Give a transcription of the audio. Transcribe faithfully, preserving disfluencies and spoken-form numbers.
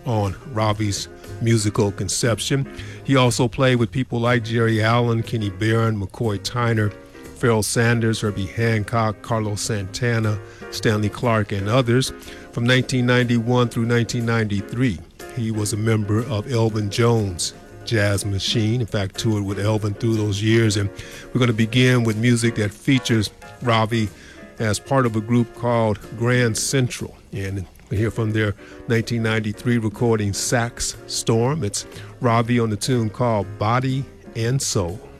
on Ravi's musical conception. He also played with people like Jerry Allen, Kenny Barron, McCoy Tyner, Pharoah Sanders, Herbie Hancock, Carlos Santana, Stanley Clarke, and others. From nineteen ninety-one through nineteen ninety-three, he was a member of Elvin Jones' Jazz Machine. In fact, toured with Elvin through those years. And we're going to begin with music that features Ravi as part of a group called Grand Central. And we hear from their nineteen ninety-three recording Sax Storm. It's Ravi on the tune called Body and Soul.